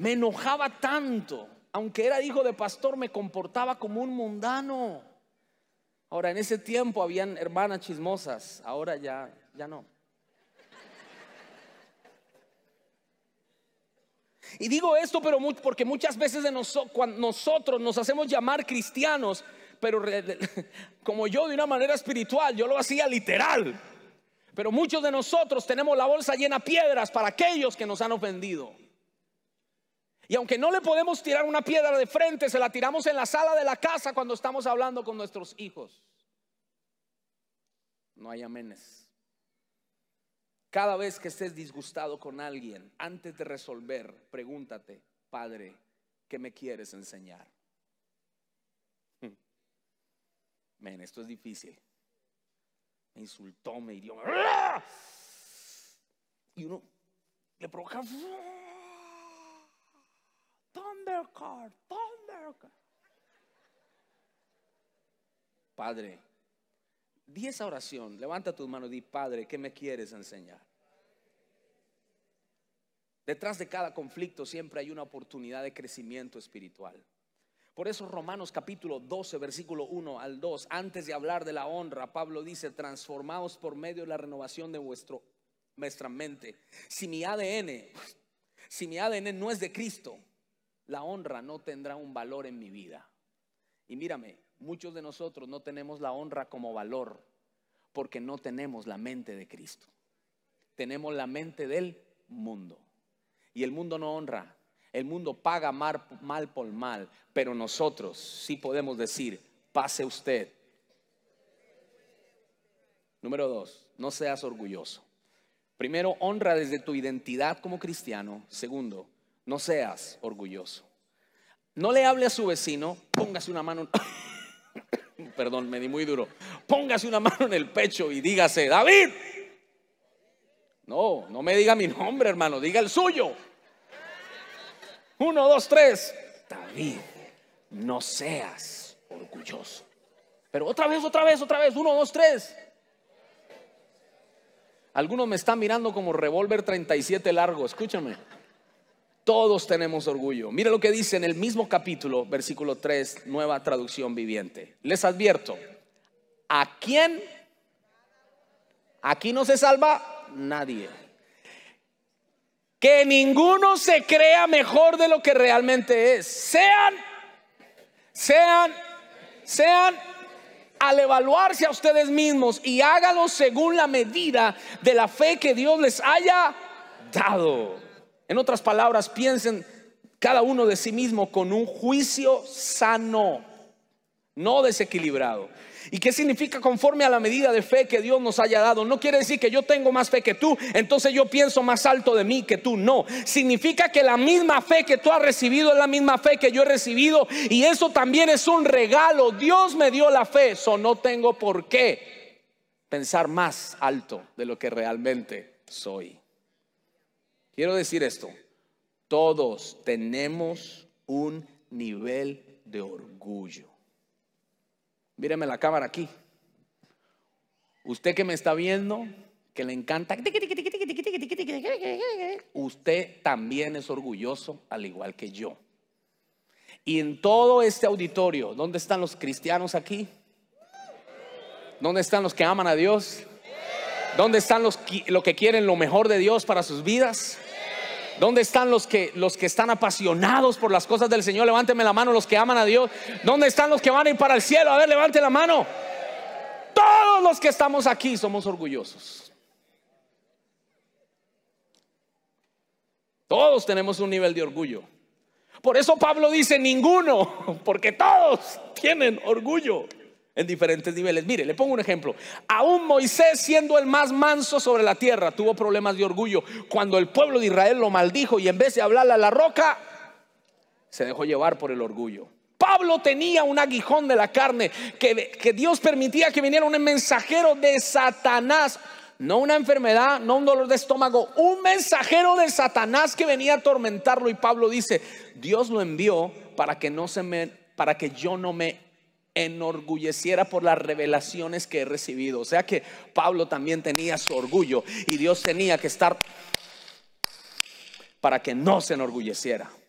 Me enojaba tanto. Aunque era hijo de pastor, me comportaba como un mundano. Ahora, en ese tiempo habían hermanas chismosas. Ahora ya no. Y digo esto porque muchas veces cuando nosotros nos hacemos llamar cristianos, pero como yo, de una manera espiritual, yo lo hacía literal. Pero muchos de nosotros tenemos la bolsa llena de piedras para aquellos que nos han ofendido. Y aunque no le podemos tirar una piedra de frente, se la tiramos en la sala de la casa cuando estamos hablando con nuestros hijos. No hay amenes. Cada vez que estés disgustado con alguien, antes de resolver, pregúntate: Padre, ¿qué me quieres enseñar? Esto es difícil. Me insultó, me hirió, y uno le provoca Thundercard. Padre, di esa oración, levanta tus manos y di: Padre, ¿qué me quieres enseñar? Detrás de cada conflicto siempre hay una oportunidad de crecimiento espiritual. Por eso Romanos capítulo 12 versículo 1 al 2, antes de hablar de la honra, Pablo dice: transformaos por medio de la renovación de vuestra mente. Si mi ADN no es de Cristo, la honra no tendrá un valor en mi vida. Y mírame, muchos de nosotros no tenemos la honra como valor porque no tenemos la mente de Cristo. Tenemos la mente del mundo. Y el mundo no honra. El mundo paga mal por mal. Pero nosotros sí podemos decir: pase usted. Número 2, no seas orgulloso. Primero, honra desde tu identidad como cristiano. Segundo, no seas orgulloso. No le hable a su vecino, póngase una mano perdón, me di muy duro. Póngase una mano en el pecho y dígase: David. No me diga mi nombre, hermano, diga el suyo. 1, 2, 3. David, no seas orgulloso. Pero otra vez. 1, 2, 3. Algunos me están mirando como revólver 37 largo. Escúchame. Todos tenemos orgullo. Mira lo que dice en el mismo capítulo, versículo 3, Nueva Traducción Viviente. Les advierto: ¿a quién? Aquí no se salva nadie. Que ninguno se crea mejor de lo que realmente es. Sean al evaluarse a ustedes mismos y háganlo según la medida de la fe que Dios les haya dado. En otras palabras, piensen cada uno de sí mismo con un juicio sano, no desequilibrado. ¿Y qué significa conforme a la medida de fe que Dios nos haya dado? No quiere decir que yo tengo más fe que tú, entonces yo pienso más alto de mí que tú. No, significa que la misma fe que tú has recibido es la misma fe que yo he recibido, y eso también es un regalo. Dios me dio la fe, no tengo por qué pensar más alto de lo que realmente soy. Quiero decir esto: todos tenemos un nivel de orgullo. Míreme la cámara aquí. Usted que me está viendo, que le encanta, usted también es orgulloso al igual que yo. Y en todo este auditorio, ¿dónde están los cristianos aquí? ¿Dónde están los que aman a Dios? ¿Dónde están los que quieren lo mejor de Dios para sus vidas? ¿Dónde están los que están apasionados por las cosas del Señor? Levánteme la mano los que aman a Dios. ¿Dónde están los que van a ir para el cielo? A ver, levante la mano. Todos los que estamos aquí somos orgullosos. Todos tenemos un nivel de orgullo. Por eso Pablo dice ninguno, porque todos tienen orgullo en diferentes niveles. Mire, le pongo un ejemplo. Aún Moisés, siendo el más manso sobre la tierra, tuvo problemas de orgullo cuando el pueblo de Israel lo maldijo, y en vez de hablarle a la roca, se dejó llevar por el orgullo. Pablo tenía un aguijón de la carne que Dios permitía que viniera un mensajero de Satanás. No una enfermedad, no un dolor de estómago, un mensajero de Satanás que venía a atormentarlo. Y Pablo dice: Dios lo envió para que yo no me enorgulleciera por las revelaciones que he recibido. O sea que Pablo también tenía su orgullo, y Dios tenía que estar para que no se enorgulleciera.